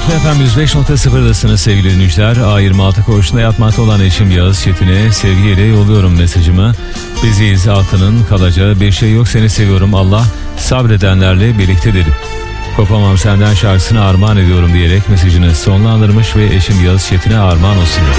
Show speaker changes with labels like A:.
A: Mutlu FM 105.0'dasınız sevgili dinleyiciler. A26 koğuşunda yatmakta olan eşim Yağız Çetin'e sevgiyle yolluyorum mesajımı. Biziz altının kalacağı bir şey yok, seni seviyorum, Allah sabredenlerle birliktedir. Kopamam senden şarkısını armağan ediyorum diyerek mesajını sonlandırmış ve eşim Yağız Çetin'e armağan olsun.